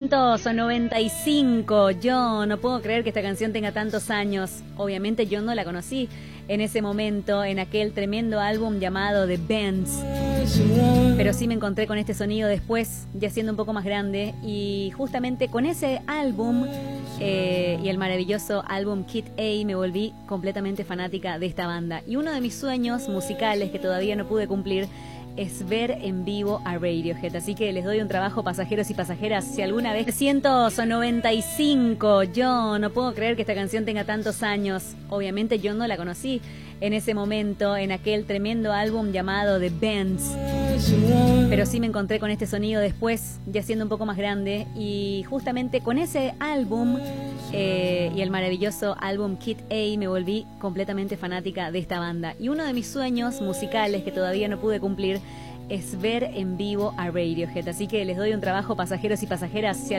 1995. Yo no puedo creer que esta canción tenga tantos años. Obviamente yo no la conocí en ese momento, en aquel tremendo álbum llamado The Bends. Pero sí me encontré con este sonido después, ya siendo un poco más grande. Y justamente con ese álbum y el maravilloso álbum Kid A me volví completamente fanática de esta banda. Y uno de mis sueños musicales que todavía no pude cumplir es ver en vivo a Radiohead. Así que les doy un trabajo, pasajeros y pasajeras. Si alguna vez... 1995. Yo no puedo creer que esta canción tenga tantos años. Obviamente yo no la conocí en ese momento, en aquel tremendo álbum llamado The Bends. Pero sí me encontré con este sonido después, ya siendo un poco más grande. Y justamente con ese álbum y el maravilloso álbum Kid A me volví completamente fanática de esta banda. Y uno de mis sueños musicales que todavía no pude cumplir es ver en vivo a Radiohead. Así que les doy un trabajo, pasajeros y pasajeras.